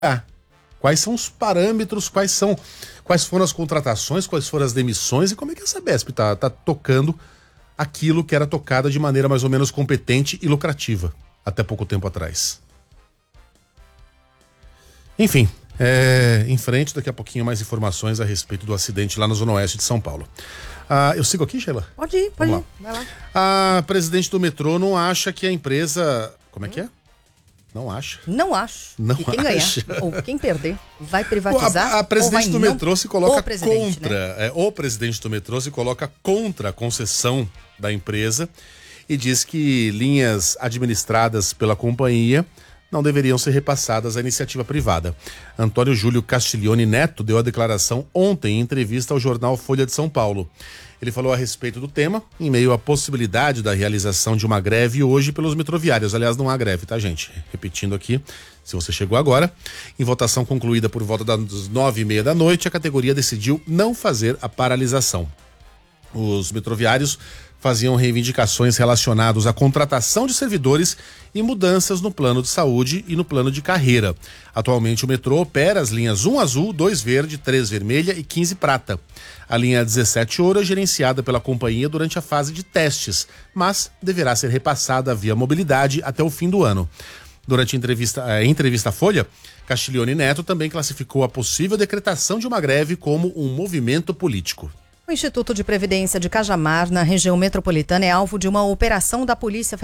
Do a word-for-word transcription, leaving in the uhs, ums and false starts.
Ah, quais são os parâmetros, quais são, quais foram as contratações, quais foram as demissões e como é que a Sabesp tá, tá tocando aquilo que era tocada de maneira mais ou menos competente e lucrativa até pouco tempo atrás. Enfim, é, em frente, daqui a pouquinho mais informações a respeito do acidente lá na Zona Oeste de São Paulo. Ah, eu sigo aqui, Sheila? Pode ir, pode Vamos ir. Vai lá. A presidente do metrô não acha que a empresa... Como é que é? Não acha. Não acho. Não que quem acha. ganhar ou quem perder vai privatizar. A, a presidente do não... metrô se coloca o presidente, contra. Né? É, o presidente do metrô se coloca contra a concessão da empresa e diz que linhas administradas pela companhia não deveriam ser repassadas à iniciativa privada. Antônio Júlio Castiglione Neto deu a declaração ontem em entrevista ao jornal Folha de São Paulo. Ele falou a respeito do tema, em meio à possibilidade da realização de uma greve hoje pelos metroviários. Aliás, não há greve, tá, gente? Repetindo aqui, se você chegou agora, em votação concluída por volta das nove e meia da noite, a categoria decidiu não fazer a paralisação. Os metroviários faziam reivindicações relacionadas à contratação de servidores e mudanças no plano de saúde e no plano de carreira. Atualmente o metrô opera as linhas um azul, dois verde, três vermelha e quinze prata. A linha dezessete ouro é gerenciada pela companhia durante a fase de testes, mas deverá ser repassada via mobilidade até o fim do ano. Durante a entrevista, a entrevista à Folha, Castiglione Neto também classificou a possível decretação de uma greve como um movimento político. O Instituto de Previdência de Cajamar, na região metropolitana, é alvo de uma operação da Polícia Federal.